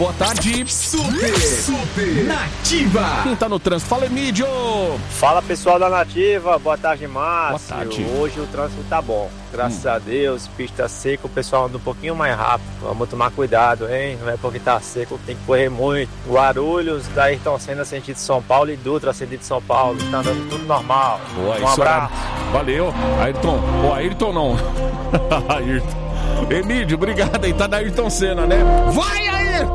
Boa tarde. Super Nativa. Quem tá no trânsito? Fala, Emílio. Fala, pessoal da Nativa. Boa tarde, Márcio. Boa tarde. Hoje o trânsito tá bom. Graças a Deus, pista seca, o pessoal anda um pouquinho mais rápido. Vamos tomar cuidado, hein? Não é porque tá seco, tem que correr muito. Guarulhos, da Ayrton Senna, sentido São Paulo, e Dutra, sentido São Paulo. Tá andando tudo normal. Boa, Um abraço. Valeu. Ayrton. Ayrton não. Ayrton. Emílio, obrigado aí. Tá da Ayrton Senna, né? Vai,